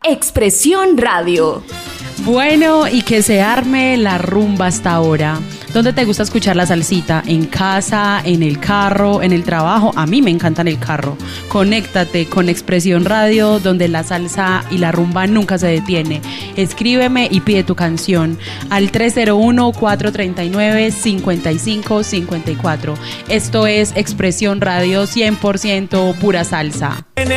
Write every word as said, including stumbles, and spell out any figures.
Expresión Radio. Bueno, y que se arme la rumba hasta ahora. ¿Dónde te gusta escuchar la salsita? ¿En casa, en el carro, en el trabajo? A mí me encanta en el carro. Conéctate con Expresión Radio, donde la salsa y la rumba nunca se detiene. Escríbeme y pide tu canción al tres cero uno, cuatro tres nueve, cinco cinco cinco cuatro. Esto es Expresión Radio, cien por ciento pura salsa.